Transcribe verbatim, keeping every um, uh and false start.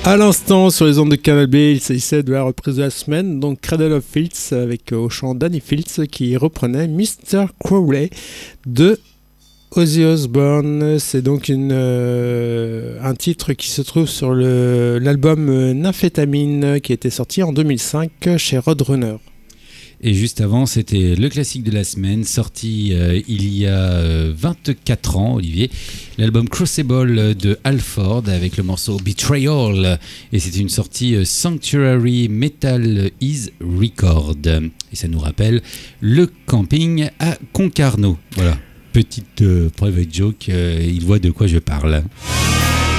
À l'instant, sur les ondes de Canal B, il s'agissait de la reprise de la semaine, donc Cradle of Filth avec euh, au chant Danny Fields qui reprenait mister Crowley de Ozzy Osbourne. C'est donc une, euh, un titre qui se trouve sur le, l'album euh, Nymphétamine qui était sorti en deux mille cinq chez Roadrunner. Et juste avant, c'était le classique de la semaine, sorti euh, il y a euh, vingt-quatre ans, Olivier, l'album Crucible de Halford avec le morceau Betrayal. Et c'était une sortie euh, Sanctuary Metal Is Record. Et ça nous rappelle le camping à Concarneau. Voilà, petite euh, private joke, euh, il voit de quoi je parle.